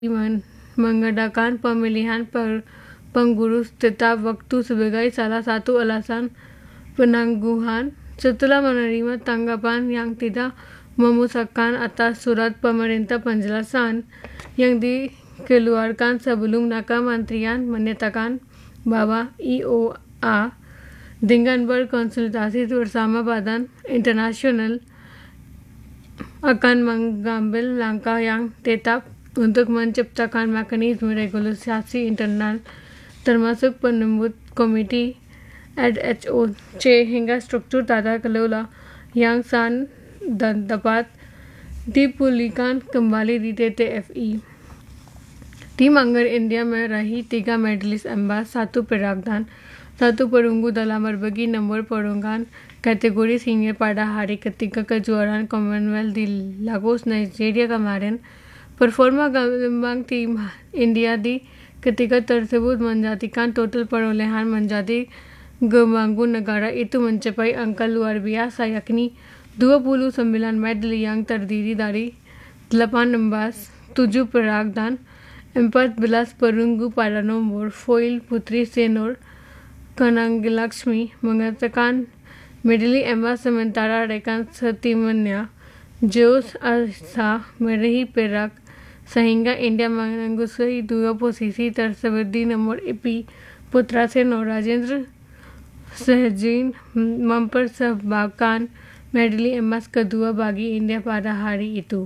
mengadakan pemilihan pengurus tetap waktu sebagai salah satu alasan penangguhan setelah menerima tanggapan yang tidak memuaskan atas surat pemerintah penjelasan yang dikeluarkan sebelum Kementerian menyatakan bahwa IOA dengan berkonsultasi bersama Badan Internasional akan mengambil langkah yang tetap untuk menciptakan mekanisme regulasi internal termasuk penyebut komite ad hoc hingga struktur tata kelola yang sah dan dapat dipulihkan kembali di TTFI. Tim Anggar India meraih 3 medalis emas, 1 perak dan 1 perunggu dalam berbagi nomor perunggan kategori senior pada hari ketiga kejuaraan Commonwealth di Lagos, Nigeria kemarin. Performa gambang tim India di ketika tersebut menjadikan total perolehan menjadi gembanggu negara itu mencapai angka luar biasa yakni 29 medali yang terdiri dari 8 emas, 7 perak dan 14 perunggu pada nomor foil putri senior. Kanangalakshmi mengatakan medali emas sementara rekan setimnya Jos Asa meraih perak sehingga India menguasai 2 posisi tersebut di nomor EP putra senior. Rajendra Sehjain mempersembahkan medali emas kedua bagi India pada hari itu.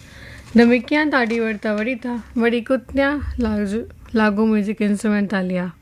Demikian tadi berita berikutnya lagu musik instrumentalia.